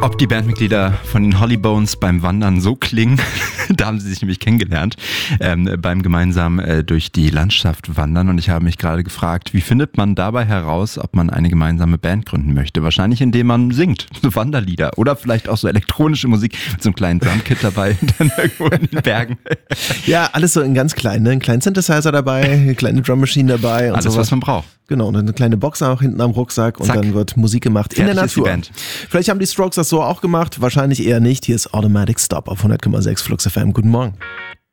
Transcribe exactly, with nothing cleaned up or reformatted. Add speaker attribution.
Speaker 1: Ob die Bandmitglieder von den Hollybones beim Wandern so klingen, da haben sie sich nämlich kennengelernt, ähm, beim gemeinsam äh, durch die Landschaft wandern. Und ich habe mich gerade gefragt, wie findet man dabei heraus, ob man eine gemeinsame Band gründen möchte? Wahrscheinlich, indem man singt, so Wanderlieder oder vielleicht auch so elektronische Musik mit so einem kleinen Drumkit dabei, dann irgendwo in den Bergen.
Speaker 2: Ja, alles so in ganz klein, ne? Ein kleinen Synthesizer dabei, eine kleine Drummaschine dabei. Und
Speaker 1: alles,
Speaker 2: sowas.
Speaker 1: was man braucht.
Speaker 2: Genau, und eine kleine Box auch hinten am Rucksack und
Speaker 1: Zack.
Speaker 2: Dann wird Musik gemacht in
Speaker 1: Fertig
Speaker 2: der
Speaker 1: ist die
Speaker 2: Natur.
Speaker 1: Band.
Speaker 2: Vielleicht haben die Strokes das so auch gemacht, wahrscheinlich eher nicht. Hier ist Automatic Stop auf hundert Komma sechs Flux F M. Guten Morgen.